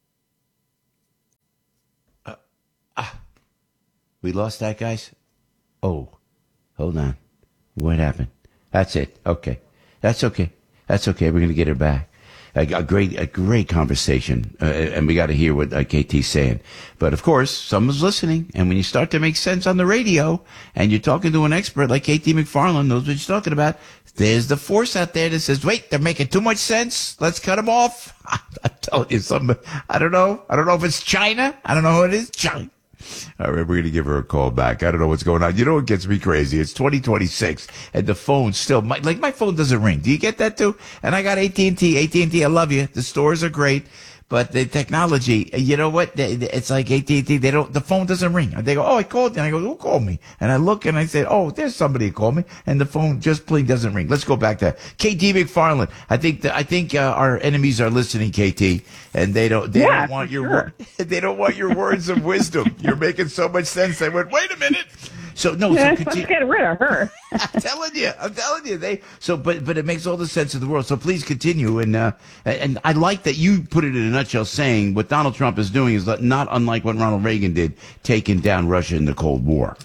Uh, ah, we lost that, guys? Oh, hold on. What happened? That's it. Okay. That's okay. That's okay. We're going to get her back. A, a great, a great conversation, uh, and we got to hear what uh, K T's saying. But of course, someone's listening, and when you start to make sense on the radio, and you're talking to an expert like K T McFarland knows what you're talking about, there's the force out there that says, "Wait, they're making too much sense. Let's cut them off." I'm telling you something. I don't know. I don't know if it's China. I don't know who it is. China. All right, we're going to give her a call back. I don't know what's going on. You know what gets me crazy? It's twenty twenty-six, and the phone still, my, like my phone doesn't ring. Do you get that too? And I got A T and T. A T and T, I love you. The stores are great. But the technology, you know what? It's like A T and T. They don't. The phone doesn't ring. They go, "Oh, I called," and I go, "Who called me?" And I look and I say, "Oh, there's somebody who called me," and the phone just plain doesn't ring. Let's go back to K T McFarland. I think that I think uh, our enemies are listening, K T, and they don't. They yeah, don't want your sure. they don't want your words of wisdom. You're making so much sense. They went, "Wait a minute." So no, yeah, so let's get rid of her. I'm telling you, I'm telling you, they. So, but but it makes all the sense in the world. So please continue, and uh, and I like that you put it in a nutshell, saying what Donald Trump is doing is not unlike what Ronald Reagan did, taking down Russia in the Cold War.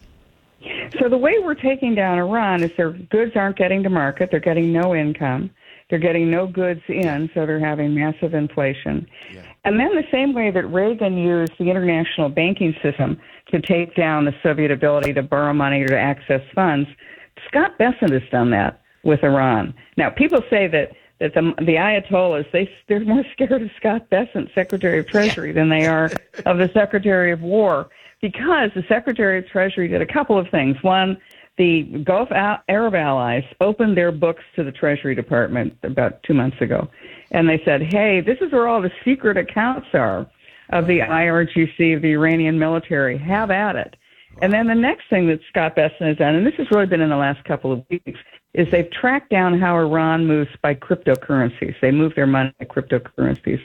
So the way we're taking down Iran is their goods aren't getting to market. They're getting no income. They're getting no goods in, so they're having massive inflation. Yeah. And then the same way that Reagan used the international banking system to take down the Soviet ability to borrow money or to access funds, Scott Bessent has done that with Iran. Now, people say that, that the, the Ayatollahs, they, they're more scared of Scott Bessent, Secretary of Treasury, yeah. than they are of the Secretary of War, because the Secretary of Treasury did a couple of things. One, the Gulf Arab allies opened their books to the Treasury Department about two months ago, and they said, hey, this is where all the secret accounts are of the I R G C, of the Iranian military. Have at it. And then the next thing that Scott Bessent has done, and this has really been in the last couple of weeks, is they've tracked down how Iran moves by cryptocurrencies. They move their money by cryptocurrencies.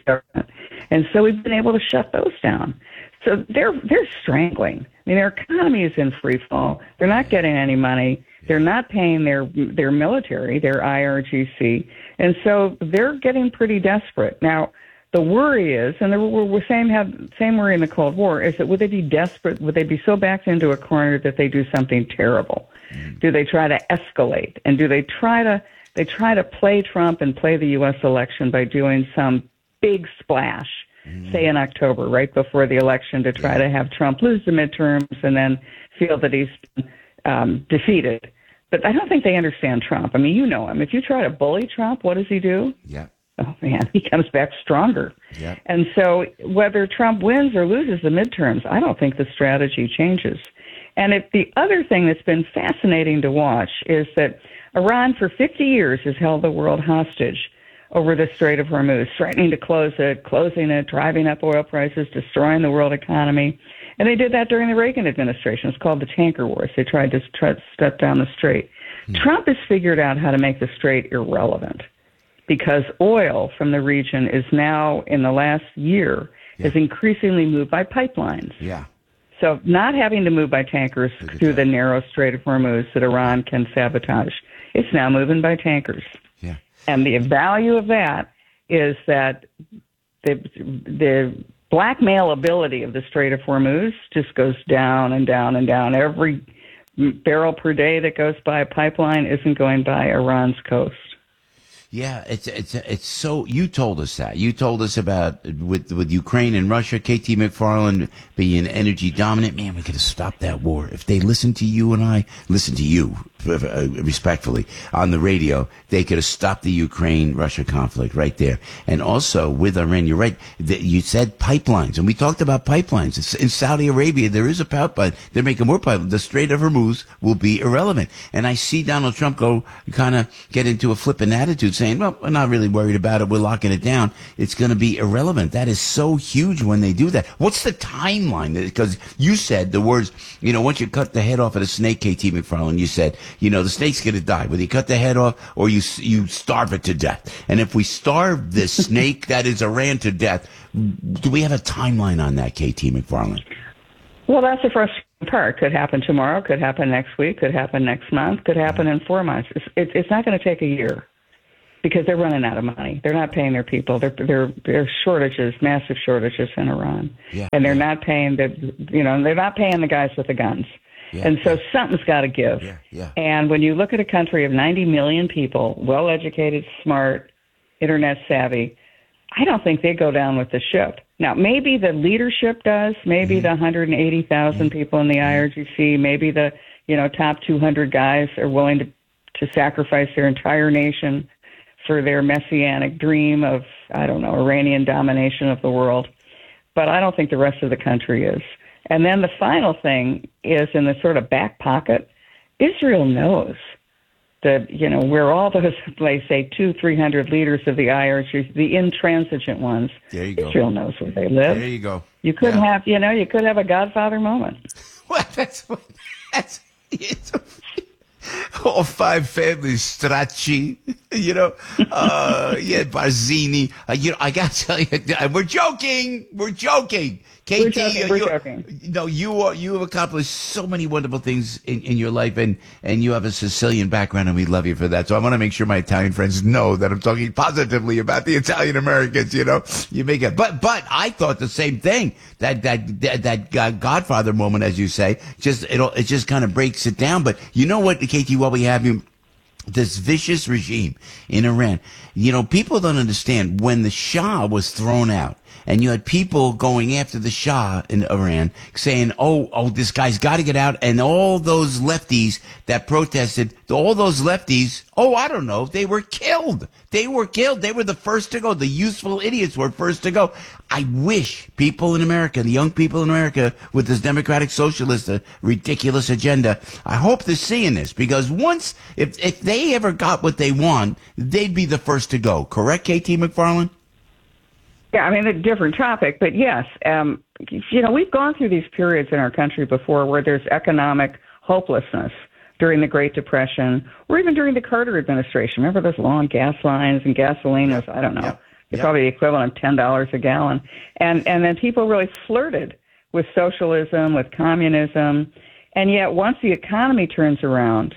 And so we've been able to shut those down. So they're they're strangling. I mean, their economy is in free fall. They're not getting any money. They're not paying their their military, their I R G C, and so they're getting pretty desperate. Now, the worry is, and we're same have same worry in the Cold War, is that would they be desperate? Would they be so backed into a corner that they do something terrible? Mm. Do they try to escalate? And do they try to they try to play Trump and play the U S election by doing some big splash? Say in October, right before the election, to try to have Trump lose the midterms and then feel that he's um, defeated. But I don't think they understand Trump. I mean, you know him. If you try to bully Trump, what does he do? Yeah. Oh, man, he comes back stronger. Yeah. And so whether Trump wins or loses the midterms, I don't think the strategy changes. And if the other thing that's been fascinating to watch is that Iran for fifty years has held the world hostage over the Strait of Hormuz, threatening to close it, closing it, driving up oil prices, destroying the world economy. And they did that during the Reagan administration. It's called the tanker wars. They tried to try to shut down the strait. Hmm. Trump has figured out how to make the strait irrelevant because oil from the region is now, in the last year, yeah. is increasingly moved by pipelines. Yeah. So not having to move by tankers through the narrow Strait of Hormuz that Iran can sabotage, it's now moving by tankers. Yeah. And the value of that is that the the blackmail ability of the Strait of Hormuz just goes down and down and down. Every barrel per day that goes by a pipeline isn't going by Iran's coast. Yeah, it's it's it's so. You told us that. You told us about with with Ukraine and Russia. K T McFarland being energy dominant. Man, we could have stopped that war if they listened to you and I. Listen to you uh, respectfully on the radio. They could have stopped the Ukraine-Russia conflict right there. And also with Iran, you're right. The, you said pipelines, and we talked about pipelines. It's, in Saudi Arabia, there is a pipeline. They're making more pipelines. The Strait of Hormuz will be irrelevant. And I see Donald Trump go kind of get into a flippant attitude, saying, well, we're not really worried about it. We're locking it down. It's going to be irrelevant. That is so huge when they do that. What's the timeline? Because you said the words, you know, once you cut the head off of a snake, K T McFarland, you said, you know, the snake's going to die. Whether you cut the head off or you you starve it to death. And if we starve this snake that is Iran to death, do we have a timeline on that, K T McFarland? Well, that's the frustrating part. Could happen tomorrow, could happen next week, could happen next month, could happen in four months. It's, it, it's not going to take a year because they're running out of money. They're not paying their people. There there there shortages, massive shortages in Iran, yeah, and they're yeah. not paying the you know they're not paying the guys with the guns. Yeah, and so yeah. something's got to give. Yeah, yeah. And when you look at a country of ninety million people, well educated, smart, internet savvy, I don't think they go down with the ship. Now, maybe the leadership does. Maybe mm-hmm. the one hundred eighty thousand mm-hmm. people in the I R G C, maybe the you know top two hundred guys are willing to, to sacrifice their entire nation for their messianic dream of, I don't know, Iranian domination of the world. But I don't think the rest of the country is. And then the final thing is in the sort of back pocket, Israel knows that, you know, where all those, like, say, two, three hundred leaders of the I R G C, the intransigent ones, there you go. Israel knows where they live. There you go. You could yeah. have, you know, you could have a Godfather moment. Well, that's what, that's, it's a, all five families, Stracci, you know, uh, yeah, Barzini. Uh, you know, I got to tell you, we're joking. We're joking. K T, we're joking. We're you, joking. No, you are, you have accomplished so many wonderful things in, in your life, and, and you have a Sicilian background, and we love you for that. So I want to make sure my Italian friends know that I'm talking positively about the Italian Americans. You know, you make it, but but I thought the same thing. That that that, that Godfather moment, as you say, just it it just kind of breaks it down. But you know what, K T, while we have you. This vicious regime in Iran, you know, people don't understand when the Shah was thrown out and you had people going after the Shah in Iran saying, oh, oh, this guy's got to get out. And all those lefties that protested, all those lefties, oh, I don't know, they were killed. They were killed. They were the first to go. The useful idiots were first to go. I wish people in America, the young people in America with this democratic socialist uh, ridiculous agenda, I hope they're seeing this because once, if, if they ever got what they want, they'd be the first to go. Correct, K T McFarland? Yeah, I mean, a different topic, but yes, um, you know, we've gone through these periods in our country before where there's economic hopelessness during the Great Depression or even during the Carter administration. Remember those long gas lines and gasoline was, I don't know, Yep. it's Yep. probably the equivalent of ten dollars a gallon. And, and then people really flirted with socialism, with communism. And yet once the economy turns around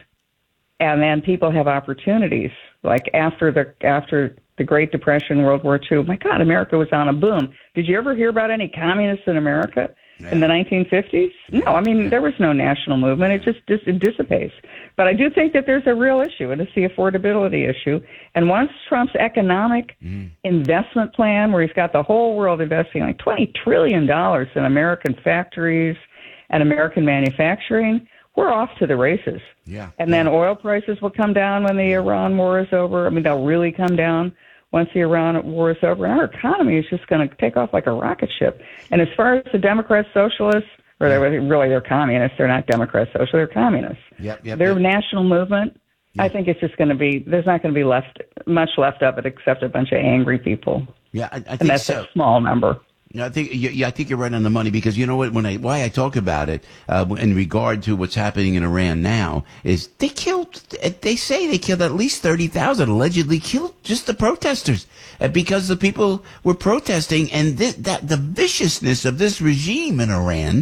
and then people have opportunities, like after the, after the Great Depression, World War Two, my God, America was on a boom. Did you ever hear about any communists in America in the nineteen fifties? No, I mean, there was no national movement. It just dis- it dissipates. But I do think that there's a real issue, and it's the affordability issue. And once Trump's economic mm. investment plan, where he's got the whole world investing like twenty trillion dollars in American factories and American manufacturing, we're off to the races. Yeah. And then oil prices will come down when the Iran war is over. I mean, they'll really come down once the Iran war is over. And our economy is just going to take off like a rocket ship. And as far as the Democrats, socialists, or they're really they're communists, they're not Democrats, socialists, they're communists. Yep, yep, Their yep. national movement, Yeah. I think it's just going to be, there's not going to be left much left of it except a bunch of angry people. Yeah, I, I think And that's so. a small number. Yeah, I think yeah, I think you're right on the money because you know what? When I why I talk about it uh, in regard to what's happening in Iran now is they killed. They say they killed at least thirty thousand. Allegedly killed just the protesters uh, because the people were protesting, and this, that the viciousness of this regime in Iran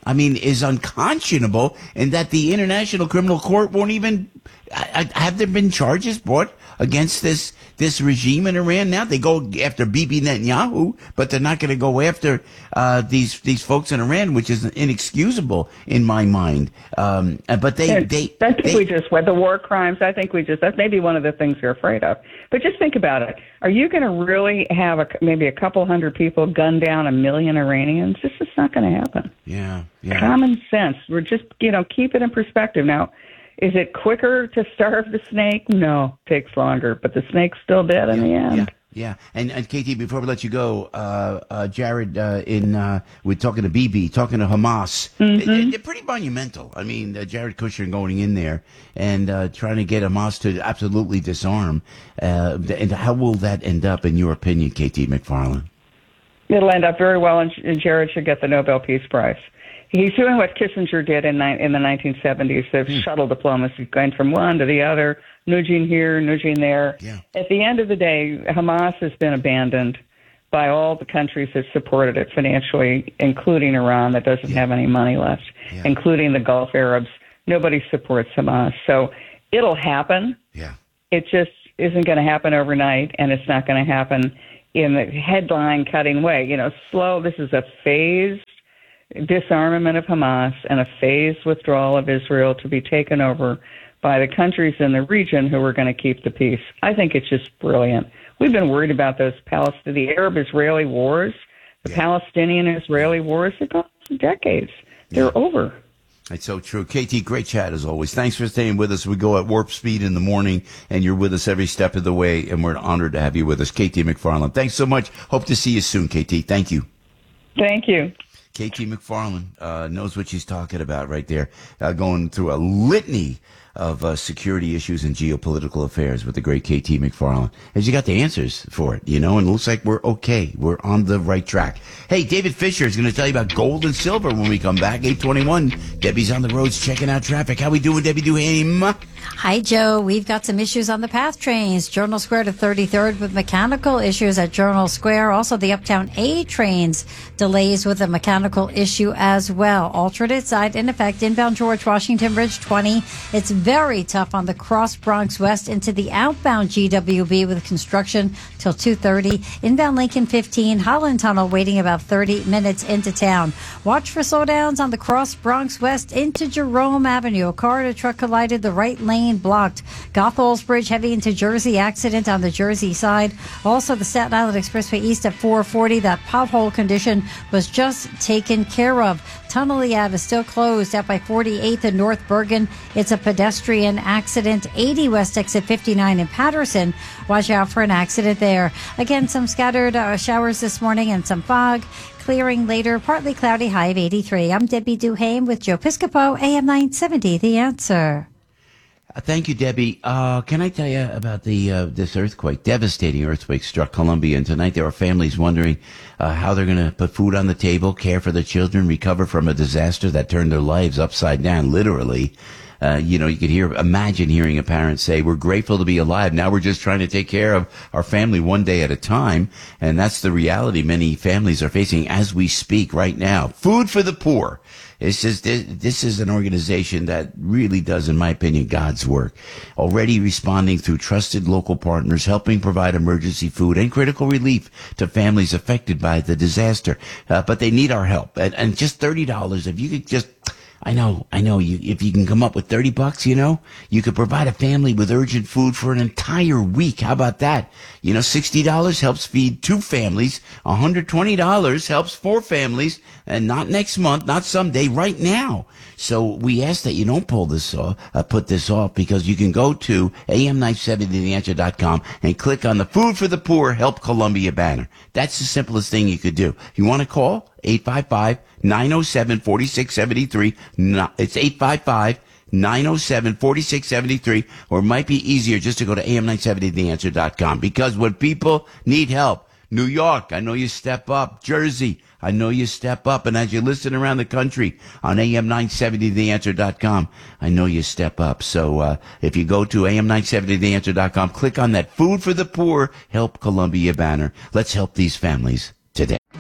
I mean, is unconscionable, and that the International Criminal Court won't even, I, I, have there been charges brought against this this regime in Iran now? They go after Bibi Netanyahu, but they're not going to go after uh, these these folks in Iran, which is inexcusable in my mind. Um, but they, Yeah, they, I think they, we just went the war crimes. I think we just that's maybe one of the things you're afraid of. But just think about it. Are you going to really have a, maybe a couple hundred people gun down a million Iranians? This is not going to happen. yeah, yeah. Common sense. We're just, you know, keep it in perspective. Now, is it quicker to starve the snake? No, it takes longer, but the snake's still dead in the end. Yeah, yeah. And, and Katie, before we let you go, uh, uh, Jared, uh, in uh, we're talking to Bibi, talking to Hamas. Mm-hmm. They, they're pretty monumental. I mean, uh, Jared Kushner going in there and uh, trying to get Hamas to absolutely disarm. Uh, and how will that end up, in your opinion, Katie McFarland? It'll end up very well, and Jared should get the Nobel Peace Prize. He's doing what Kissinger did in, in the nineteen seventies, the Hmm. shuttle diplomacy, going from one to the other, nudging here, nudging there. Yeah. At the end of the day, Hamas has been abandoned by all the countries that supported it financially, including Iran, that doesn't have any money left, Yeah. including the Gulf Arabs. Nobody supports Hamas. So it'll happen. Yeah. It just isn't going to happen overnight, and it's not going to happen in the headline-cutting way. You know, slow. This is a phased disarmament of Hamas and a phased withdrawal of Israel to be taken over by the countries in the region who are going to keep the peace. I think it's just brilliant. We've been worried about those Palestinian, the Arab-Israeli wars, the Yeah. Palestinian-Israeli wars. They've gone for decades. They're Yeah. over. That's so true. K T, great chat as always. Thanks for staying with us. We go at warp speed in the morning, and you're with us every step of the way, and we're honored to have you with us. K T McFarland, thanks so much. Hope to see you soon, K T. Thank you. Thank you. K T McFarland uh, knows what she's talking about right there, uh, going through a litany of uh, security issues and geopolitical affairs with the great K T McFarland. And she got the answers for it, you know, and it looks like we're okay. We're on the right track. Hey, David Fisher is going to tell you about gold and silver when we come back. eight twenty-one. Debbie's on the roads checking out traffic. How we doing, Debbie Duhame? Hi, Joe. We've got some issues on the PATH trains. Journal Square to thirty-third with mechanical issues at Journal Square. Also, the Uptown A trains delays with a mechanical issue as well. Alternate side in effect. Inbound George Washington Bridge twenty. It's very tough on the Cross Bronx West into the outbound G W B with construction till two thirty. Inbound Lincoln fifteen. Holland Tunnel waiting about thirty minutes into town. Watch for slowdowns on the Cross Bronx West into Jerome Avenue. A car and a truck collided. The right lane blocked. Gotholz Bridge heavy into Jersey. Accident on the Jersey side. Also, the Staten Island Expressway east at four forty. That pothole condition was just taken care of. Tunnel Ave is still closed out by forty-eighth in North Bergen. It's a pedestrian accident. eighty West exit fifty-nine in Patterson. Watch out for an accident there. Again, some scattered uh, showers this morning and some fog. Clearing later, partly cloudy, high of eighty-three. I'm Debbie Duhame with Joe Piscopo, A M nine seventy, The Answer. Uh, thank you, Debbie. Uh, can I tell you about the uh, this earthquake? Devastating earthquake struck Colombia, and tonight there are families wondering uh, how they're going to put food on the table, care for their children, recover from a disaster that turned their lives upside down, literally. Uh, you know, you could hear, imagine hearing a parent say, we're grateful to be alive. Now we're just trying to take care of our family one day at a time. And that's the reality many families are facing as we speak right now. Food for the Poor. It's just, this is an organization that really does, in my opinion, God's work. Already responding through trusted local partners, helping provide emergency food and critical relief to families affected by the disaster. Uh, but they need our help. And, and just thirty dollars, if you could just, I know, I know, you, if you can come up with thirty bucks, you know, you could provide a family with urgent food for an entire week. How about that? You know, sixty dollars helps feed two families. one hundred twenty dollars helps four families, and not next month, not someday, right now. So we ask that you don't pull this off, uh, put this off, because you can go to A M nine seventy the answer dot com and click on the Food for the Poor Help Columbia banner. That's the simplest thing you could do. You want to call? eight five five, nine oh seven, four six seven three. It's eight five five, nine oh seven, four six seven three. Or it might be easier just to go to A M nine seventy the answer dot com. Because when people need help, New York, I know you step up. Jersey, I know you step up. And as you listen around the country on A M nine seventy the answer dot com, I know you step up. So uh, if you go to A M nine seventy the answer dot com, click on that Food for the Poor Help Columbia banner. Let's help these families today.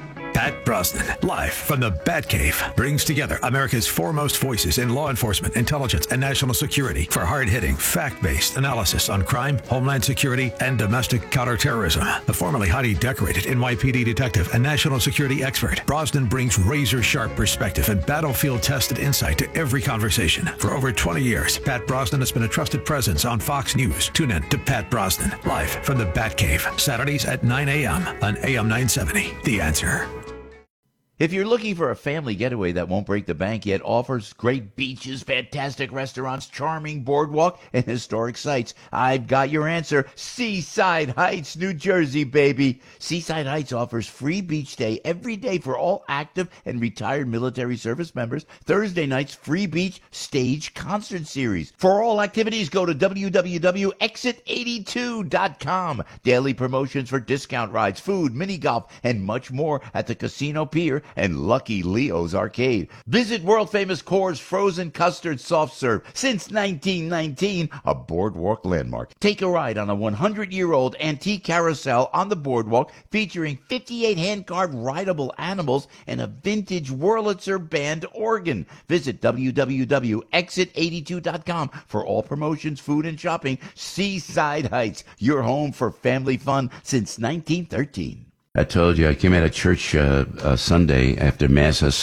Pat Brosnan, live from the Batcave, brings together America's foremost voices in law enforcement, intelligence, and national security for hard-hitting, fact-based analysis on crime, homeland security, and domestic counterterrorism. A formerly highly decorated N Y P D detective and national security expert, Brosnan brings razor-sharp perspective and battlefield-tested insight to every conversation. For over twenty years, Pat Brosnan has been a trusted presence on Fox News. Tune in to Pat Brosnan, live from the Batcave, Saturdays at nine a.m. on A M nine seventy. The Answer. If you're looking for a family getaway that won't break the bank yet offers great beaches, fantastic restaurants, charming boardwalk, and historic sites, I've got your answer. Seaside Heights, New Jersey, baby. Seaside Heights offers free beach day every day for all active and retired military service members. Thursday nights, free beach stage concert series. For all activities, go to w w w dot exit eighty-two dot com. Daily promotions for discount rides, food, mini golf, and much more at the Casino Pier and Lucky Leo's Arcade. Visit world-famous Coors Frozen Custard Soft Serve. Since nineteen nineteen, a boardwalk landmark. Take a ride on a one hundred year old antique carousel on the boardwalk featuring fifty-eight hand-carved rideable animals and a vintage Wurlitzer band organ. Visit w w w dot exit eighty-two dot com for all promotions, food, and shopping. Seaside Heights, your home for family fun since nineteen thirteen. I told you, I came out of church uh, uh, Sunday after Mass.